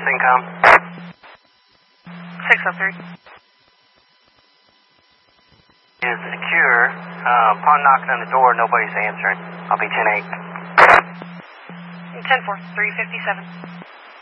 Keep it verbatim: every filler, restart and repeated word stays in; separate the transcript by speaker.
Speaker 1: Syncom.
Speaker 2: six oh three.
Speaker 1: Is secure. Uh, upon knocking on the door, nobody's answering. I'll be ten eight.
Speaker 2: ten four, three fifty-seven.